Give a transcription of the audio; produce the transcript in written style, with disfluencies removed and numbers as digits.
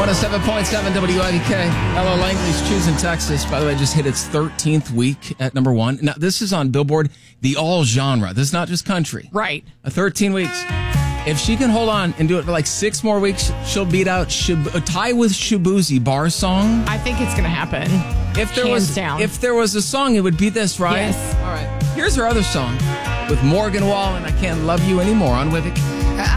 107.7 WIVK. Hello, Langley's Choosing Texas. By the way, just hit its 13th week at number one. Now, this is on Billboard, the all genre. This is not just country. Right. 13 weeks. If she can hold on and do it for like 6 more weeks, she'll beat out tie with Shabuzi, Bar Song. I think it's going to happen. If there Hands down. was a song, it would be this, right? Yes. All right. Here's her other song with Morgan Wallen. I Can't Love You Anymore on Wivik.